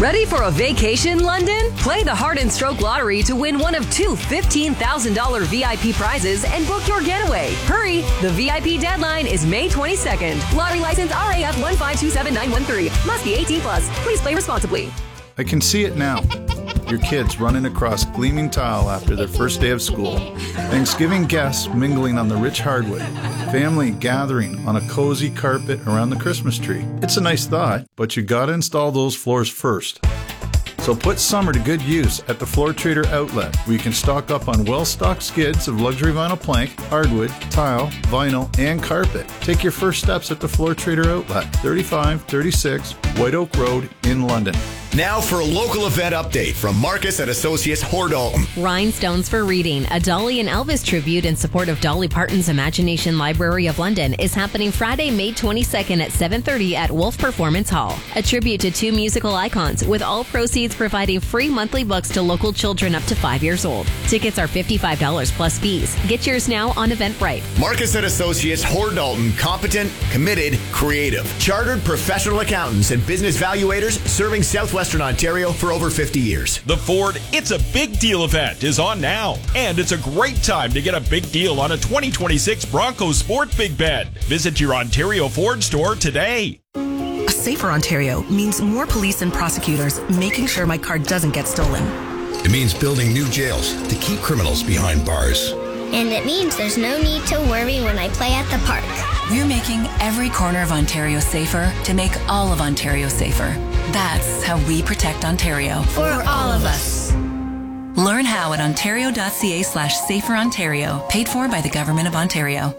Ready for a vacation, London? Play the Heart and Stroke Lottery to win one of two $15,000 VIP prizes and book your getaway. Hurry! The VIP deadline is May 22nd. Lottery license RAF 1527913. Must be 18 plus. Please play responsibly. I can see it now. Your kids running across gleaming tile after their first day of school. Thanksgiving guests mingling on the rich hardwood. Family gathering on a cozy carpet around the Christmas tree. It's a nice thought, but you gotta install those floors first. So put summer to good use at the Floor Trader outlet, where you can stock up on well-stocked skids of luxury vinyl plank, hardwood, tile, vinyl, and carpet. Take your first steps at the Floor Trader outlet, 3536 White Oak Road in London. Now for a local event update from Marcus and Associates Hordalton. Rhinestones for Reading, a Dolly and Elvis tribute in support of Dolly Parton's Imagination Library of London, is happening Friday, May 22nd at 7:30 at Wolf Performance Hall. A tribute to two musical icons, with all proceeds providing free monthly books to local children up to 5 years old. Tickets are $55 plus fees. Get yours now on Eventbrite. Marcus and Associates Hordalton, competent, committed, creative. Chartered professional accountants and business valuators serving Southwestern Ontario for over 50 years. The Ford It's a Big Deal event is on now, and it's a great time to get a big deal on a 2026 Bronco Sport Big Bed. Visit your Ontario Ford store today. A safer Ontario means more police and prosecutors making sure my car doesn't get stolen. It means building new jails to keep criminals behind bars. And it means there's no need to worry when I play at the park. We're making every corner of Ontario safer to make all of Ontario safer. That's how we protect Ontario. For all of us. Learn how at ontario.ca/saferontario. Paid for by the Government of Ontario.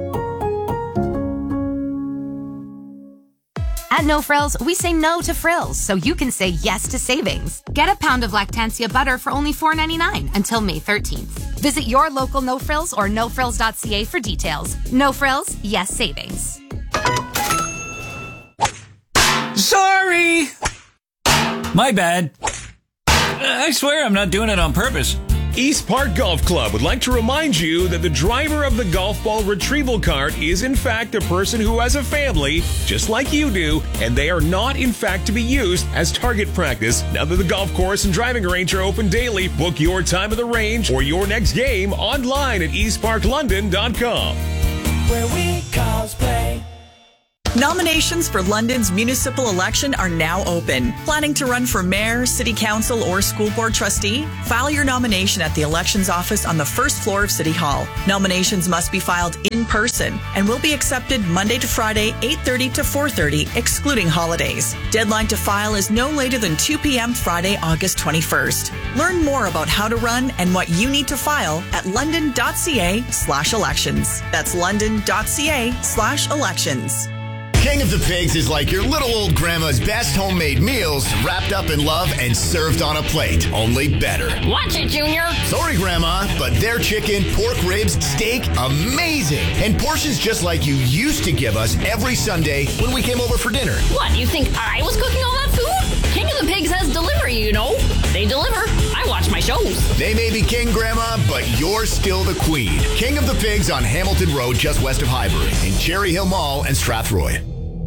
At No Frills, we say no to frills, so you can say yes to savings. Get a pound of Lactantia butter for only $4.99 until May 13th. Visit your local No Frills or nofrills.ca for details. No Frills, yes savings. Sorry! My bad. I swear I'm not doing it on purpose. East Park Golf Club would like to remind you that the driver of the golf ball retrieval cart is in fact a person who has a family, just like you do, and they are not in fact to be used as target practice. Now that the golf course and driving range are open daily, book your time at the range or your next game online at eastparklondon.com. Where we cosplay. Nominations for London's municipal election are now open. Planning to run for mayor, city council, or school board trustee? File your nomination at the elections office on the first floor of City Hall. Nominations must be filed in person and will be accepted Monday to Friday, 8:30 to 4:30, excluding holidays. Deadline to file is no later than 2 p.m. Friday, August 21st. Learn more about how to run and what you need to file at london.ca/elections. That's london.ca/elections. King of the Pigs is like your little old grandma's best homemade meals, wrapped up in love and served on a plate, only better. Watch it, Junior. Sorry, Grandma, but their chicken, pork ribs, steak, amazing. And portions just like you used to give us every Sunday when we came over for dinner. What, you think I was cooking all that food? King of the Pigs has delivery, you know. They deliver. I watch my shows. They may be king, Grandma, but you're still the queen. King of the Pigs on Hamilton Road, just west of Highbury, in Cherry Hill Mall and Strathroy.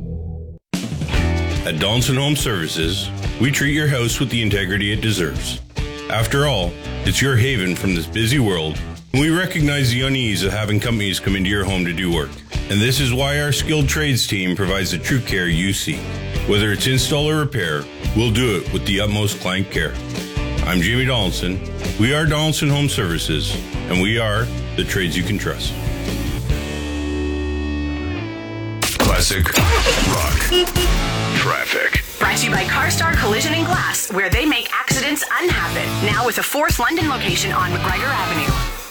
At Donaldson Home Services, we treat your house with the integrity it deserves. After all, it's your haven from this busy world, and we recognize the unease of having companies come into your home to do work. And this is why our skilled trades team provides the true care you seek. Whether it's install or repair, we'll do it with the utmost client care. I'm Jamie Donaldson. We are Donaldson Home Services, and we are the trades you can trust. Classic rock traffic. Brought to you by CarStar Collision and Glass, where they make accidents unhappen. Now with a fourth London location on McGregor Avenue.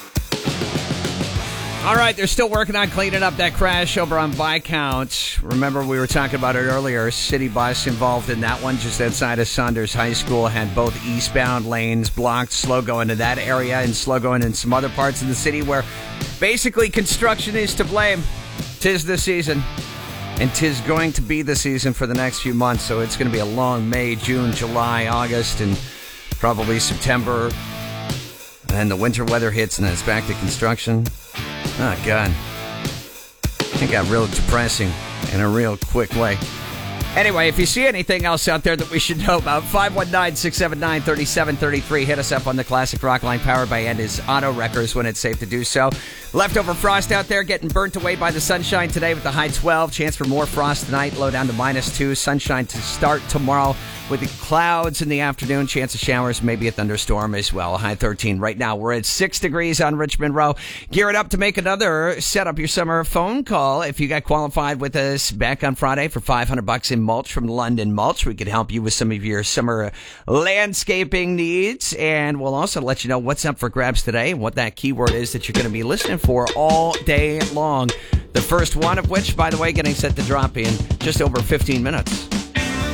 All right, they're still working on cleaning up that crash over on Viscount. Remember, we were talking about it earlier. City bus involved in that one just outside of Saunders High School had both eastbound lanes blocked, slow going to that area and slow going in some other parts of the city where basically construction is to blame. 'Tis the season. And 'tis going to be the season for the next few months, so it's going to be a long May, June, July, August, and probably September. And the winter weather hits, and then it's back to construction. Oh, God. It got real depressing in a real quick way. Anyway, if you see anything else out there that we should know about, 519-679-3733. Hit us up on the Classic Rock line, powered by Enda's Auto Wreckers when it's safe to do so. Leftover frost out there getting burnt away by the sunshine today with the high 12. Chance for more frost tonight, low down to -2. Sunshine to start tomorrow with the clouds in the afternoon. Chance of showers, maybe a thunderstorm as well. High 13. Right now, we're at 6 degrees on Richmond Row. Gear it up to make another Set Up Your Summer phone call. If you got qualified with us back on Friday for $500 in mulch from London Mulch, we could help you with some of your summer landscaping needs. And we'll also let you know what's up for grabs today and what that keyword is that you're going to be listening for all day long. The first one of which, by the way, getting set to drop in just over 15 minutes.